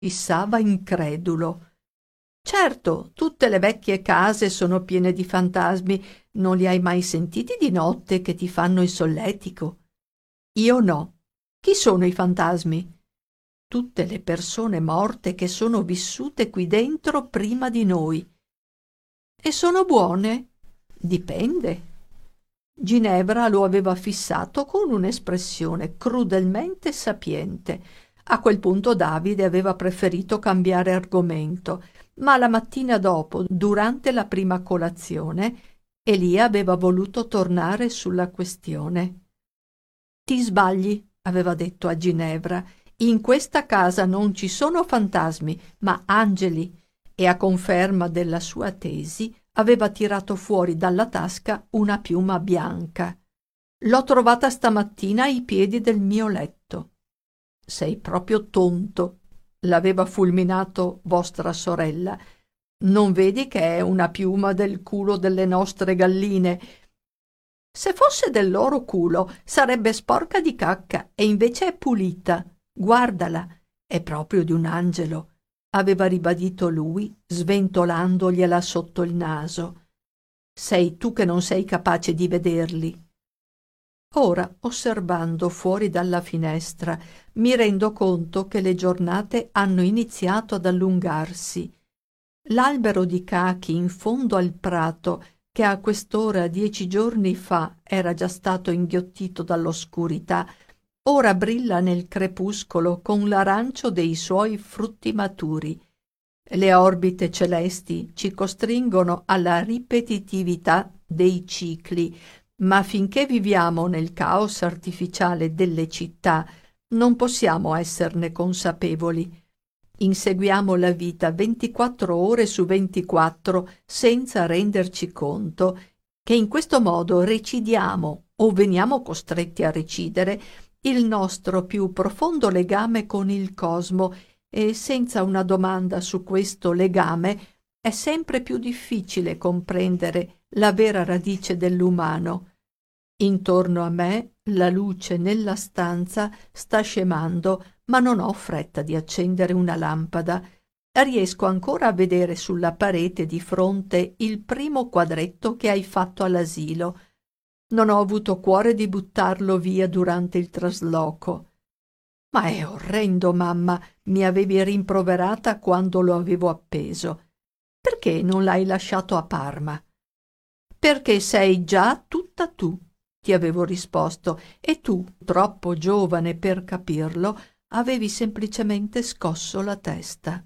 fissava incredulo. Certo, tutte le vecchie case sono piene di fantasmi. Non li hai mai sentiti di notte che ti fanno il solletico? Io no. Chi sono i fantasmi? Tutte le persone morte che sono vissute qui dentro prima di noi. E sono buone? Dipende. Ginevra lo aveva fissato con un'espressione crudelmente sapiente. A quel punto Davide aveva preferito cambiare argomento, ma la mattina dopo, durante la prima colazione, Elia aveva voluto tornare sulla questione. Ti sbagli, aveva detto a Ginevra. In questa casa non ci sono fantasmi, ma angeli. E a conferma della sua tesi aveva tirato fuori dalla tasca una piuma bianca. L'ho trovata stamattina ai piedi del mio letto. Sei proprio tonto, l'aveva fulminato vostra sorella. Non vedi che è una piuma del culo delle nostre galline? Se fosse del loro culo sarebbe sporca di cacca e invece è pulita. Guardala, è proprio di un angelo, aveva ribadito lui, sventolandogliela sotto il naso. Sei tu che non sei capace di vederli. Ora, osservando fuori dalla finestra, mi rendo conto che le giornate hanno iniziato ad allungarsi. L'albero di cachi in fondo al prato, che a quest'ora 10 giorni fa era già stato inghiottito dall'oscurità, ora brilla nel crepuscolo con l'arancio dei suoi frutti maturi. Le orbite celesti ci costringono alla ripetitività dei cicli, ma finché viviamo nel caos artificiale delle città non possiamo esserne consapevoli. Inseguiamo la vita 24 ore su 24 senza renderci conto che in questo modo recidiamo o veniamo costretti a recidere il nostro più profondo legame con il cosmo, e senza una domanda su questo legame è sempre più difficile comprendere la vera radice dell'umano. Intorno a me la luce nella stanza sta scemando, ma non ho fretta di accendere una lampada. Riesco ancora a vedere sulla parete di fronte il primo quadretto che hai fatto all'asilo. Non ho avuto cuore di buttarlo via durante il trasloco. Ma è orrendo, mamma, mi avevi rimproverata quando lo avevo appeso. Perché non l'hai lasciato a Parma? Perché sei già tutta tu, ti avevo risposto, e tu, troppo giovane per capirlo, avevi semplicemente scosso la testa.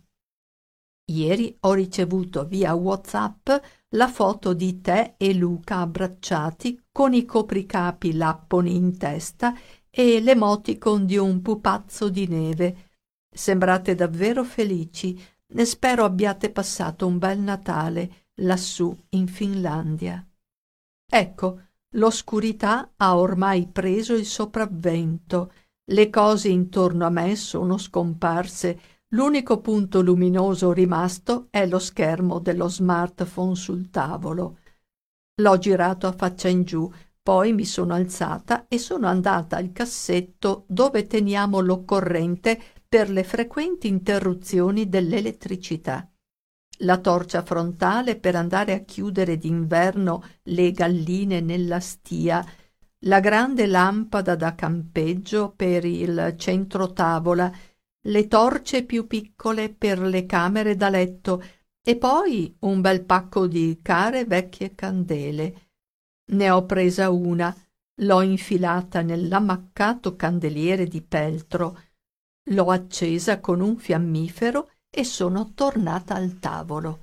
Ieri ho ricevuto via WhatsApp la foto di te e Luca abbracciati con i copricapi lapponi in testa e l'emoticon di un pupazzo di neve. Sembrate davvero felici. Spero abbiate passato un bel Natale lassù in Finlandia. Ecco, l'oscurità ha ormai preso il sopravvento. Le cose intorno a me sono scomparse. L'unico punto luminoso rimasto è lo schermo dello smartphone sul tavolo. L'ho girato a faccia in giù, poi mi sono alzata e sono andata al cassetto dove teniamo l'occorrente per le frequenti interruzioni dell'elettricità. La torcia frontale per andare a chiudere d'inverno le galline nella stia, la grande lampada da campeggio per il centrotavola, le torce più piccole per le camere da letto e poi un bel pacco di care vecchie candele. Ne ho presa una, l'ho infilata nell'ammaccato candeliere di peltro, l'ho accesa con un fiammifero e sono tornata al tavolo.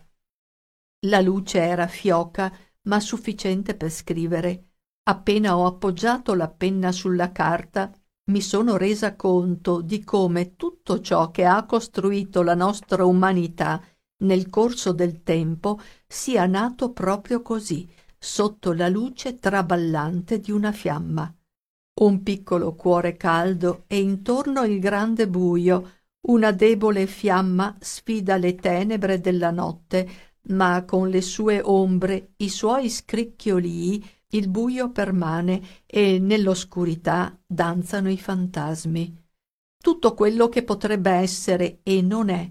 La luce era fioca, ma sufficiente per scrivere. Appena ho appoggiato la penna sulla carta, mi sono resa conto di come tutto ciò che ha costruito la nostra umanità nel corso del tempo sia nato proprio così, sotto la luce traballante di una fiamma. Un piccolo cuore caldo e intorno il grande buio. Una debole fiamma sfida le tenebre della notte, ma con le sue ombre, i suoi scricchiolii, il buio permane e nell'oscurità danzano i fantasmi. tutto quello che potrebbe essere e non è,